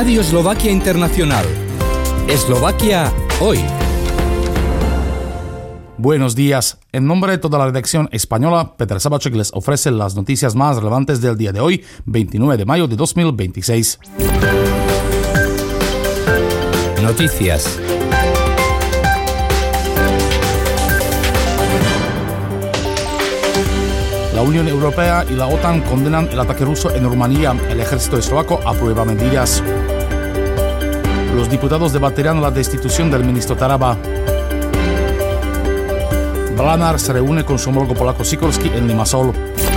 Radio Eslovaquia Internacional. Eslovaquia hoy. Buenos días. En nombre de toda la redacción española, Petr Sabacek les ofrece las noticias más relevantes del día de hoy, 29 de mayo de 2026. Noticias. La Unión Europea y la OTAN condenan el ataque ruso en Rumanía. El ejército eslovaco aprueba medidas. Los diputados debatirán la destitución del ministro Taraba. Blanár se reúne con su homólogo polaco Sikorski en Limassol.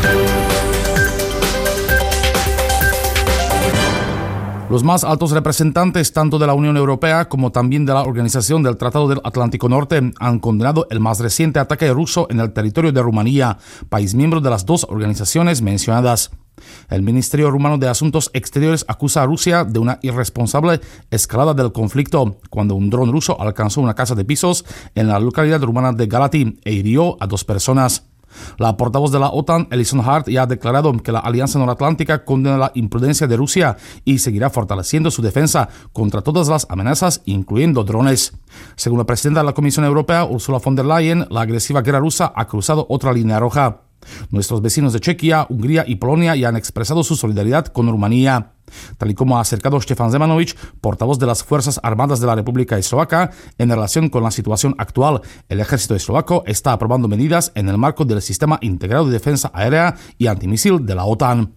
Los más altos representantes tanto de la Unión Europea como también de la Organización del Tratado del Atlántico Norte han condenado el más reciente ataque ruso en el territorio de Rumanía, país miembro de las dos organizaciones mencionadas. El Ministerio Rumano de Asuntos Exteriores acusa a Rusia de una irresponsable escalada del conflicto cuando un dron ruso alcanzó una casa de pisos en la localidad rumana de Galati e hirió a 2 personas. La portavoz de la OTAN, Alison Hart, ya ha declarado que la Alianza Noratlántica condena la imprudencia de Rusia y seguirá fortaleciendo su defensa contra todas las amenazas, incluyendo drones. Según la presidenta de la Comisión Europea, Ursula von der Leyen, la agresiva guerra rusa ha cruzado otra línea roja. Nuestros vecinos de Chequia, Hungría y Polonia ya han expresado su solidaridad con Rumanía. Tal y como ha acercado Stefan Zemanovic, portavoz de las Fuerzas Armadas de la República Eslovaca, en relación con la situación actual, el ejército eslovaco está aprobando medidas en el marco del Sistema Integrado de Defensa Aérea y Antimisil de la OTAN.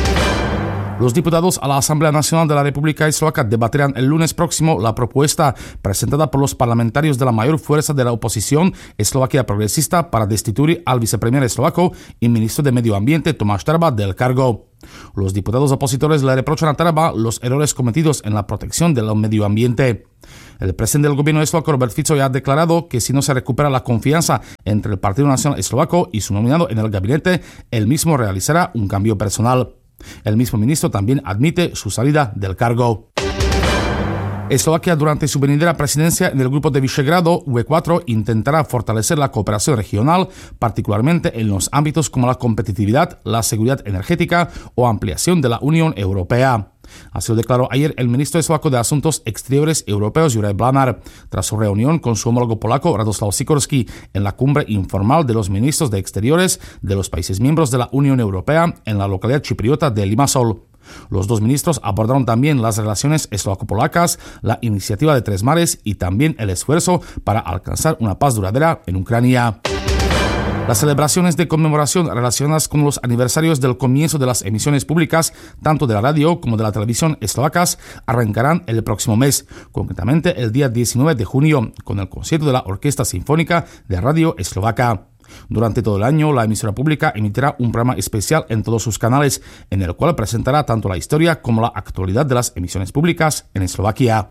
Los diputados a la Asamblea Nacional de la República Eslovaca debatirán el lunes próximo la propuesta presentada por los parlamentarios de la mayor fuerza de la oposición, Eslovaquia Progresista, para destituir al viceprimer eslovaco y ministro de Medio Ambiente, Tomáš Taraba, del cargo. Los diputados opositores le reprochan a Taraba los errores cometidos en la protección del medio ambiente. El presidente del gobierno eslovaco, Robert Fico, ya ha declarado que si no se recupera la confianza entre el Partido Nacional Eslovaco y su nominado en el gabinete, él mismo realizará un cambio personal. El mismo ministro también admite su salida del cargo. Eslovaquia, durante su venidera presidencia en el grupo de Visegrado V4, intentará fortalecer la cooperación regional, particularmente en los ámbitos como la competitividad, la seguridad energética o ampliación de la Unión Europea. Así lo declaró ayer el ministro eslovaco de Asuntos Exteriores Europeos, Juraj Blanár, tras su reunión con su homólogo polaco, Radoslav Sikorski, en la cumbre informal de los ministros de Exteriores de los países miembros de la Unión Europea en la localidad chipriota de Limassol. Los dos ministros abordaron también las relaciones eslovaco-polacas, la iniciativa de 3 mares y también el esfuerzo para alcanzar una paz duradera en Ucrania. Las celebraciones de conmemoración relacionadas con los aniversarios del comienzo de las emisiones públicas, tanto de la radio como de la televisión eslovacas, arrancarán el próximo mes, concretamente el día 19 de junio, con el concierto de la Orquesta Sinfónica de Radio Eslovaca. Durante todo el año, la emisora pública emitirá un programa especial en todos sus canales, en el cual presentará tanto la historia como la actualidad de las emisiones públicas en Eslovaquia.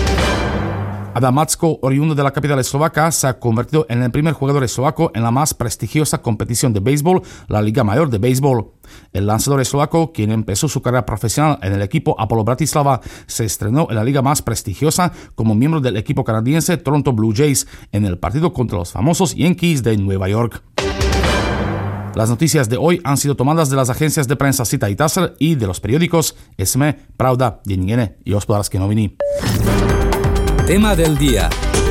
Adam Macko, oriundo de la capital eslovaca, se ha convertido en el primer jugador eslovaco en la más prestigiosa competición de béisbol, la Liga Mayor de Béisbol. El lanzador eslovaco, quien empezó su carrera profesional en el equipo Apollo Bratislava, se estrenó en la liga más prestigiosa como miembro del equipo canadiense Toronto Blue Jays en el partido contra los famosos Yankees de Nueva York. Las noticias de hoy han sido tomadas de las agencias de prensa Sita y Taser y de los periódicos SME, Pravda, Denní y Hospodářské noviny. Tema del día.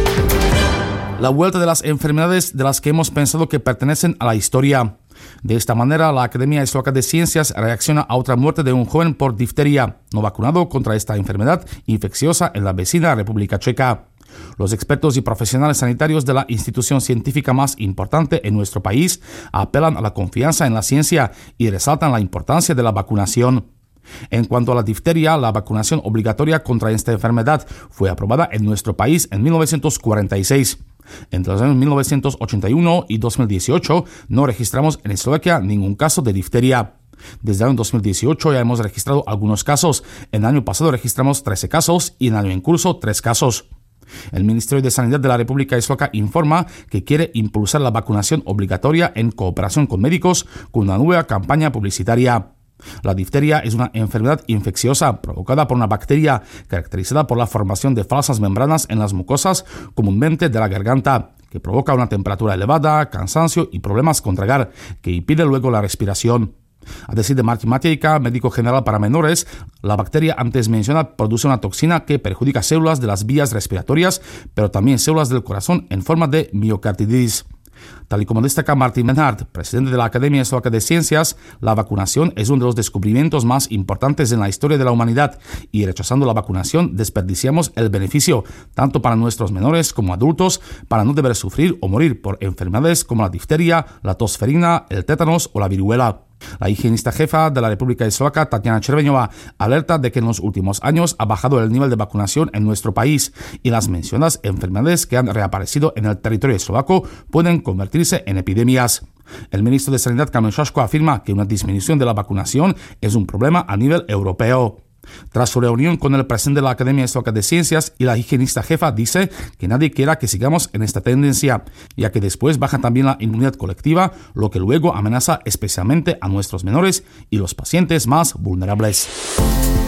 La vuelta de las enfermedades de las que hemos pensado que pertenecen a la historia. De esta manera, la Academia Eslovaca de Ciencias reacciona a otra muerte de un joven por difteria, no vacunado contra esta enfermedad infecciosa en la vecina República Checa. Los expertos y profesionales sanitarios de la institución científica más importante en nuestro país apelan a la confianza en la ciencia y resaltan la importancia de la vacunación. En cuanto a la difteria, la vacunación obligatoria contra esta enfermedad fue aprobada en nuestro país en 1946. Entre los años 1981 y 2018 no registramos en Eslovaquia ningún caso de difteria. Desde el año 2018 ya hemos registrado algunos casos. En el año pasado registramos 13 casos y en el año en curso 3 casos. El Ministerio de Sanidad de la República Eslovaca informa que quiere impulsar la vacunación obligatoria en cooperación con médicos con una nueva campaña publicitaria. La difteria es una enfermedad infecciosa provocada por una bacteria caracterizada por la formación de falsas membranas en las mucosas, comúnmente de la garganta, que provoca una temperatura elevada, cansancio y problemas con tragar, que impide luego la respiración. A decir de Martin Matejka, médico general para menores, la bacteria antes mencionada produce una toxina que perjudica células de las vías respiratorias, pero también células del corazón en forma de miocarditis. Tal y como destaca Martin Menard, presidente de la Academia Eslovaca de Ciencias, la vacunación es uno de los descubrimientos más importantes en la historia de la humanidad y rechazando la vacunación desperdiciamos el beneficio, tanto para nuestros menores como adultos, para no deber sufrir o morir por enfermedades como la difteria, la tosferina, el tétanos o la viruela. La higienista jefa de la República Eslovaca, Tatiana Červeňová, alerta de que en los últimos años ha bajado el nivel de vacunación en nuestro país y las mencionadas enfermedades que han reaparecido en el territorio eslovaco pueden convertirse en epidemias. El ministro de Sanidad, Kamil Šaško, afirma que una disminución de la vacunación es un problema a nivel europeo. Tras su reunión con el presidente de la Academia Eslovaca de Ciencias y la higienista jefa, dice que nadie quiera que sigamos en esta tendencia, ya que después baja también la inmunidad colectiva, lo que luego amenaza especialmente a nuestros menores y los pacientes más vulnerables.